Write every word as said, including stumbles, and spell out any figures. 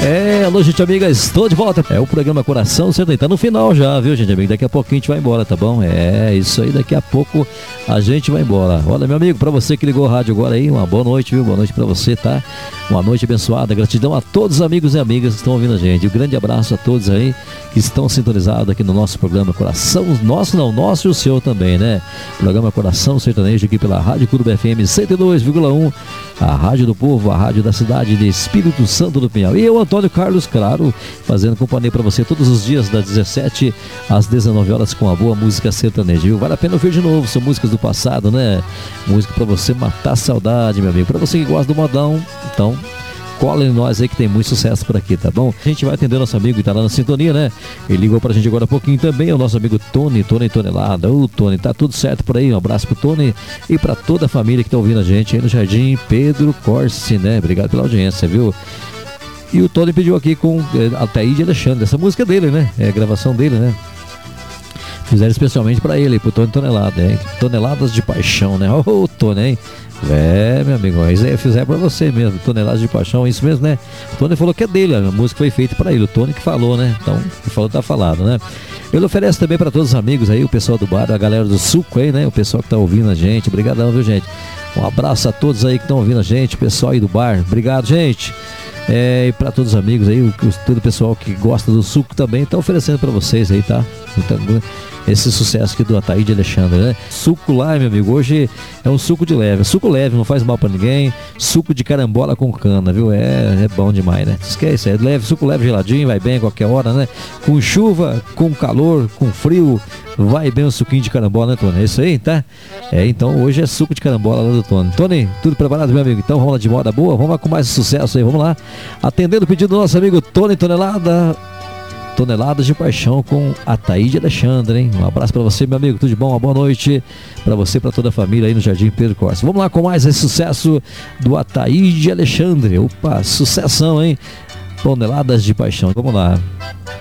É, alô, gente amiga, estou de volta. É o programa Coração Sertanejo, tá no final já, viu, gente amiga? Daqui a pouquinho a gente vai embora, tá bom? É, isso aí, daqui a pouco a gente vai embora. Olha, meu amigo, pra você que ligou o rádio agora aí, uma boa noite, viu? Boa noite pra você, tá? Uma noite abençoada, gratidão a todos os amigos e amigas que estão ouvindo a gente. Um grande abraço a todos aí que estão sintonizados aqui no nosso programa Coração, nosso não, nosso e o seu também, né? Programa Coração Sertanejo aqui pela Rádio Clube F M cento e dois vírgula um, a rádio do povo, a rádio da cidade de Espírito Santo do Pinhal. E eu, Antônio Carlos, claro, fazendo companhia para você todos os dias das dezessete às dezenove horas com a boa música sertaneja, viu? Vale a pena ouvir de novo, são músicas do passado, né? Música para você matar a saudade, meu amigo. Para você que gosta do modão, então cola em nós aí que tem muito sucesso por aqui, tá bom? A gente vai atender nosso amigo que tá lá na sintonia, né? Ele ligou pra gente agora há pouquinho também, é o nosso amigo Tony, Tony Tonelada. Ô, Tony, tá tudo certo por aí? Um abraço pro Tony e pra toda a família que tá ouvindo a gente aí no Jardim Pedro Corsi, né? Obrigado pela audiência, viu? E o Tony pediu aqui com é, Ataíde Alexandre, essa música dele, né? É a gravação dele, né? Fizeram especialmente pra ele, pro Tony Tonelada, hein? Toneladas de Paixão, né? Ô, oh, Tony, hein? É, meu amigo, isso aí fizeram pra você mesmo, Toneladas de Paixão, isso mesmo, né? O Tony falou que é dele, a música foi feita pra ele, o Tony que falou, né? Então, que falou tá falado, né? Ele oferece também pra todos os amigos aí, o pessoal do bar, a galera do Suco aí, né? O pessoal que tá ouvindo a gente, obrigadão, viu, gente? Um abraço a todos aí que estão ouvindo a gente, o pessoal aí do bar, obrigado, gente. É, e para todos os amigos aí, o, todo o pessoal que gosta do suco também tá oferecendo para vocês aí, tá? Então, esse sucesso aqui do Ataíde Alexandre, né? Suco lá, meu amigo, hoje é um suco de leve, suco leve, não faz mal para ninguém, suco de carambola com cana, viu? É, é bom demais, né? Esquece, é leve, suco leve, geladinho, vai bem a qualquer hora, né? Com chuva, com calor, com frio, vai bem o suquinho de carambola, né, Tony? É isso aí, tá? É, então hoje é suco de carambola lá do Tony. Tony, tudo preparado, meu amigo? Então vamos lá de moda boa, vamos lá com mais sucesso aí, vamos lá. Atendendo o pedido do nosso amigo Tony Tonelada, Toneladas de Paixão com Ataíde Alexandre, hein? Um abraço pra você, meu amigo, tudo de bom, uma boa noite pra você e pra toda a família aí no Jardim Pedro Corsi. Vamos lá com mais esse sucesso do Ataíde Alexandre. Opa, sucessão, hein? Toneladas de Paixão, vamos lá.